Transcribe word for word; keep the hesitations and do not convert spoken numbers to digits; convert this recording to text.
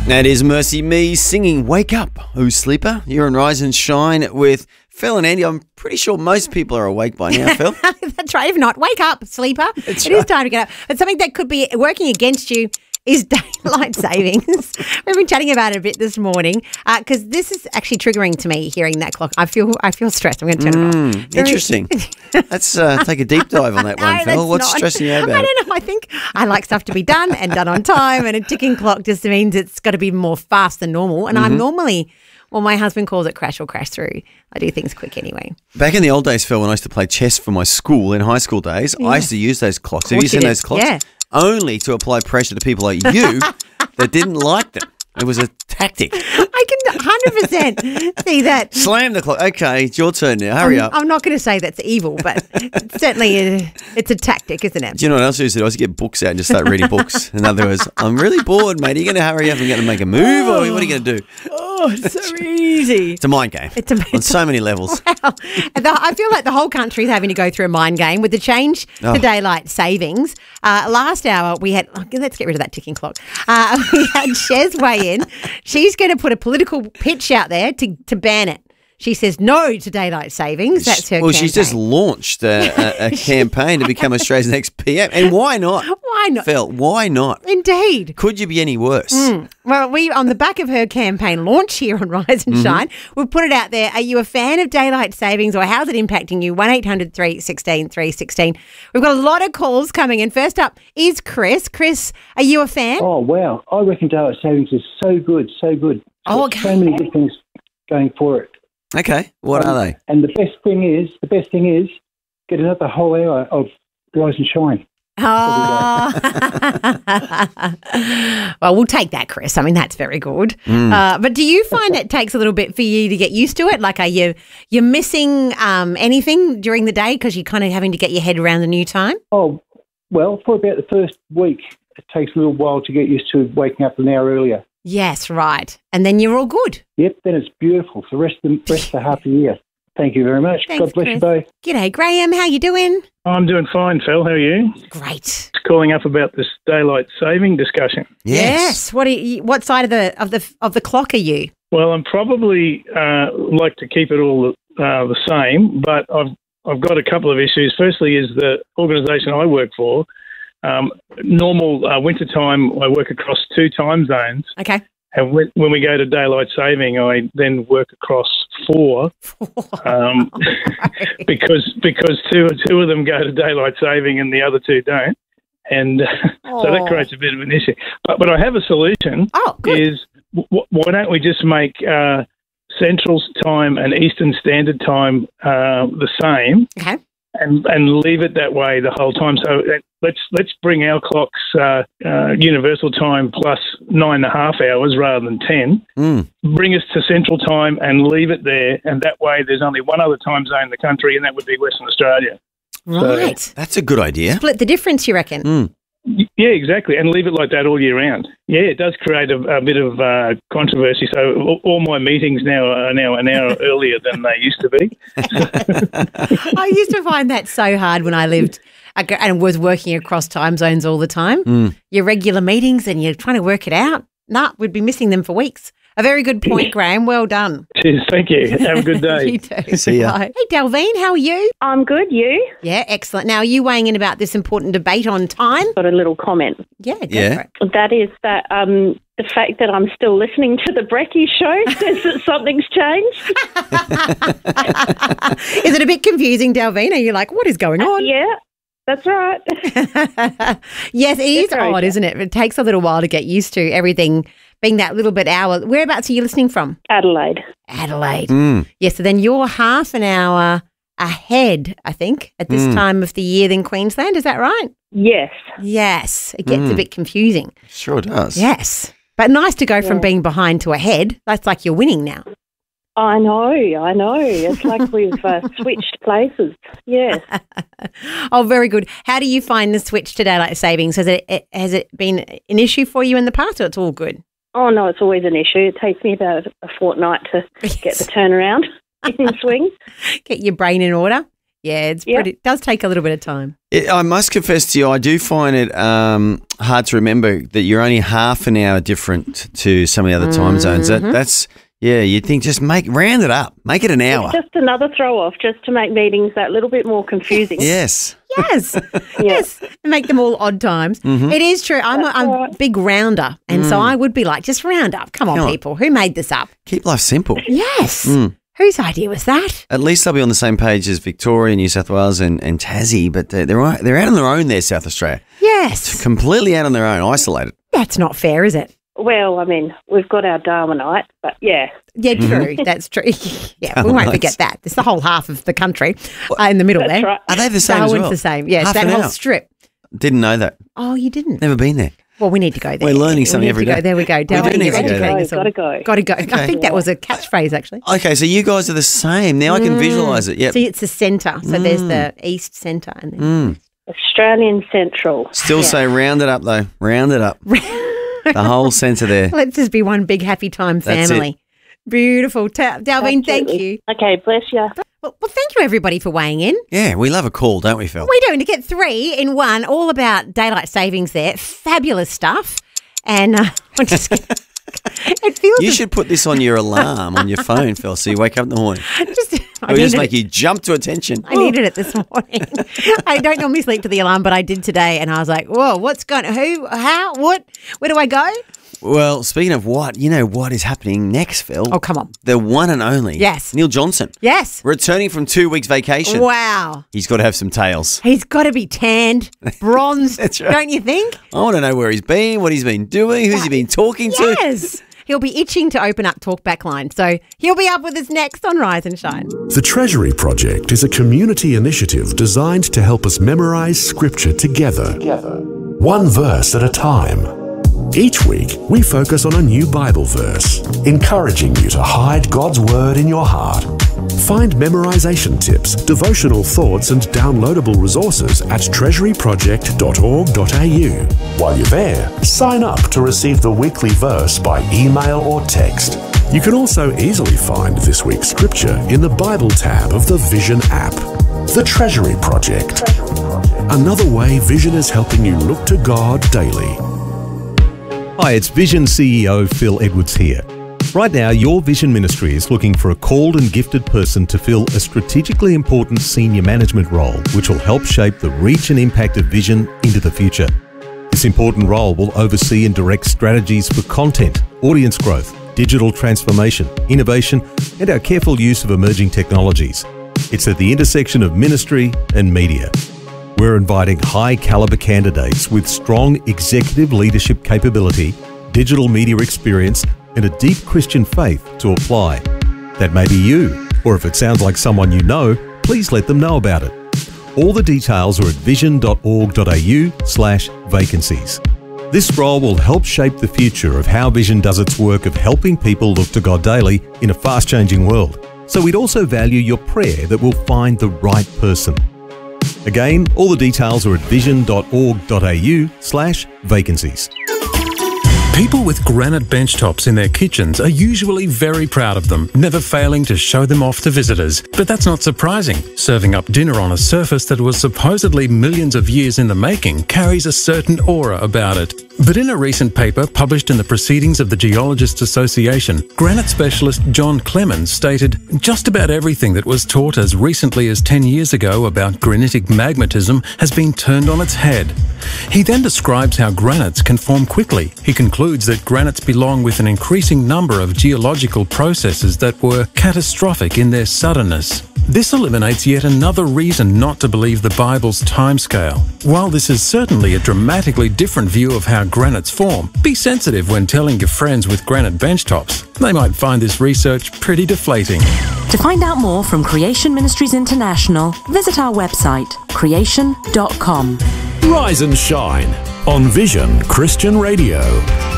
That is Mercy Me singing Wake Up, Oh Sleeper. You're on Rise and Shine with Phil and Andy. I'm pretty sure most people are awake by now, Phil. That's right. If not, wake up, sleeper. That's It right. is time to get up. But something that could be working against you is daylight savings. We've been chatting about it a bit this morning because uh, this is actually triggering to me hearing that clock. I feel I feel stressed. I'm going to turn it off. Mm, interesting. Let's uh, take a deep dive on that one, No, Phil. that's What's not. stressing you I about it? don't know. I think I like stuff to be done and done on time, and a ticking clock just means it's got to be more fast than normal. And Mm-hmm. I'm normally, well, my husband calls it crash or crash through. I do things quick anyway. Back in the old days, Phil, when I used to play chess for my school in high school days, I used to use those clocks. Have you course you seen did. those clocks? Yeah. Only to apply pressure to people like you that didn't like them. It was a tactic. I can one hundred percent see that. Slam the clock. Okay, it's your turn now. Hurry I'm, up. I'm not going to say that's evil, but it's certainly a, it's a tactic, isn't it? Do you know what else I used to do? I used to get books out and just start reading books. In other words, I'm really bored, mate. Are you going to hurry up and going to make a move, or what are you going to do? Oh, it's so easy. It's a mind game. It's a- on so many levels. Wow. And the- I feel like the whole country is having to go through a mind game with the change Oh. to daylight savings. Uh, last hour we had, oh, let's get rid of that ticking clock. Uh, we had Shez weigh in. She's going to put a political pitch out there to, to ban it. She says no to daylight savings. That's her Well, campaign. she's just launched a, a, a campaign to become Australia's next P M. And why not? Why not? Phil, why not? Indeed. Could you be any worse? Well, we, on the back of her campaign launch here on Rise and Shine, we've put it out there. Are you a fan of daylight savings, or how's it impacting you? one eight hundred three one six three one six. We've got a lot of calls coming in. First up is Chris. Chris, are you a fan? Oh, wow. I reckon daylight savings is so good, so good. Oh, Got okay. So many good things going for it. Okay, what are they? And the best thing is, the best thing is, get another whole hour of Rise and Shine. Oh. Well, we'll take that, Chris. I mean, that's very good. Uh, but do you find it takes a little bit for you to get used to it? Like, are you you're missing um, anything during the day because you're kind of having to get your head around the new time? Oh, well, for about the first week, it takes a little while to get used to waking up an hour earlier. Yes, right. And then you're all good. Yep, then it's beautiful for the rest of the, rest of the half a year. Thank you very much. Thanks, God bless Chris. you both. G'day, Graham. How you doing? I'm doing fine, Phil. How are you? Great. Just calling up about this daylight saving discussion. Yes. What are you, what side of the of the of the clock are you? Well, I'm probably uh, like to keep it all uh, the same, but I've I've got a couple of issues. Firstly, is the organisation I work for. Um, normal uh, winter time, I work across two time zones, Okay. and when, when we go to daylight saving, I then work across four. Um, because because two two of them go to daylight saving and the other two don't, and so that Oh. creates a bit of an issue. But but I have a solution. Oh, good. Is w- why don't we just make uh, Central Time and Eastern Standard Time uh, the same, Okay. and and leave it that way the whole time? So uh, let's let's bring our clocks uh, uh, Universal Time plus nine and a half hours rather than ten. Mm. Bring us to Central Time and leave it there, and that way there's only one other time zone in the country, and that would be Western Australia. Right. That's a good idea. Split the difference, you reckon? Mm. Y- Yeah, exactly, and leave it like that all year round. Yeah, it does create a, a bit of uh, controversy. So all, all my meetings now are now an hour earlier than they used to be. I used to find that so hard when I lived I go- and was working across time zones all the time. Mm. Your regular meetings and you're trying to work it out. Nah, we'd be missing them for weeks. A very good point, Graham. Well done. Cheers, thank you. Have a good day. You too. See ya. Bye. Hey, Delvine, how are you? I'm good. You? Yeah, excellent. Now, are you weighing in about this important debate on time? Got a little comment. Yeah, go Yeah. for it. That is that um, the fact that I'm still listening to the Brecky show says that something's changed. Is it a bit confusing, Delvine? Are you like, what is going on? Yeah, that's right. Yes, it is It's very odd, good. isn't it? It takes a little while to get used to everything being that little bit hour. Whereabouts are you listening from? Adelaide. Adelaide. Mm. Yes, so then you're half an hour ahead, I think, at this Mm. time of the year than Queensland. Is that right? Yes. Yes. It gets a Mm. bit confusing. Sure does. Yes. But nice to go from Yeah. being behind to ahead. That's like you're winning now. I know, I know. It's like we've uh, switched places. Yes. Oh, very good. How do you find the switch to daylight savings? Has it, it has it been an issue for you in the past, or it's all good? Oh, no, it's always an issue. It takes me about a fortnight to get the turnaround in swing. Get your brain in order. Yeah, it's Yep. pretty. It does take a little bit of time. It, I must confess to you, I do find it um, hard to remember that you're only half an hour different to some of the other time zones. That, that's, yeah, you'd think just make, round it up, make it an hour. It's just another throw off, just to make meetings that little bit more confusing. Yes. Yes, yes, and make them all odd times. Mm-hmm. It is true. I'm a, I'm a right. big rounder, and so I would be like, just round up. Come on, Come on. people. Who made this up? Keep life simple. Yes. Mm. Whose idea was that? At least they'll be on the same page as Victoria, New South Wales and, and Tassie, but they're, they're, they're out on their own there, South Australia. Yes. Completely out on their own, isolated. That's not fair, is it? Well, I mean, we've got our Darwinite, but yeah. Yeah, true. That's true. Yeah, we won't Nice. forget that. It's the whole half of the country uh, in the middle That's there. right. Are they the same Darwin's as well? the same. Yes, Half that an whole hour. strip. Didn't know that. Oh, you didn't? Never been there. Well, we need to go there. We're learning We something need every to go. day. There we go. Darwin, do need you're to go. educating us all. Gotta go. Got to go. I Okay. think that was a catchphrase, actually. Okay, so you guys are the same. Now I can visualise it. Yep. See, it's the centre. So there's the east centre. and then Mm. Australian Central. Still Yeah. say round it up, though. Round it up. The whole centre there. Let's just be one big happy time That's family. Beautiful. Ta- Dalvin, thank Absolutely. you. Okay, bless you. Well, well, thank you, everybody, for weighing in. Yeah, we love a call, don't we, Phil? We do. To get three in one, all about daylight savings there. Fabulous stuff. And uh, I'm just it feels You as- should put this on your alarm on your phone, Phil, so you wake up in the morning. just, I It'll just needed make it. you jump to attention. I needed it this morning. I don't normally sleep to the alarm, but I did today, and I was like, "Whoa, what's going? Who? How? What? Where do I go?" Well, speaking of what, you know what is happening next, Phil? Oh, come on! The one and only. Yes. Neil Johnson. Yes. Returning from two weeks vacation. Wow. He's got to have some tails. He's got to be tanned, bronzed, That's right. don't you think? I want to know where he's been, what he's been doing, who's he been talking to. Yes. He'll be itching to open up Talkback Line, so he'll be up with us next on Rise and Shine. The Treasury Project is a community initiative designed to help us memorize scripture together, one verse at a time. Each week, we focus on a new Bible verse, encouraging you to hide God's Word in your heart. Find memorization tips, devotional thoughts, and downloadable resources at treasury project dot org dot a u. While you're there, sign up to receive the weekly verse by email or text. You can also easily find this week's scripture in the Bible tab of the Vision app. The Treasury Project. Another way Vision is helping you look to God daily. Hi, it's Vision C E O Phil Edwards here. Right now, your Vision Ministry is looking for a called and gifted person to fill a strategically important senior management role, which will help shape the reach and impact of Vision into the future. This important role will oversee and direct strategies for content, audience growth, digital transformation, innovation, and our careful use of emerging technologies. It's at the intersection of ministry and media. We're inviting high-caliber candidates with strong executive leadership capability, digital media experience, and a deep Christian faith to apply. That may be you, or if it sounds like someone you know, please let them know about it. All the details are at vision dot org dot a u slash vacancies. This role will help shape the future of how Vision does its work of helping people look to God daily in a fast-changing world. So we'd also value your prayer that we'll find the right person. Again, all the details are at vision dot org dot a u slash vacancies. People with granite benchtops in their kitchens are usually very proud of them, never failing to show them off to visitors. But that's not surprising. Serving up dinner on a surface that was supposedly millions of years in the making carries a certain aura about it. But in a recent paper published in the Proceedings of the Geologists Association, granite specialist John Clemens stated just about everything that was taught as recently as ten years ago about granitic magmatism has been turned on its head. He then describes how granites can form quickly. He concludes that granites belong with an increasing number of geological processes that were catastrophic in their suddenness. This eliminates yet another reason not to believe the Bible's timescale. While this is certainly a dramatically different view of how granites form, be sensitive when telling your friends with granite benchtops. They might find this research pretty deflating. To find out more from Creation Ministries International, visit our website, creation dot com. Rise and Shine on Vision Christian Radio.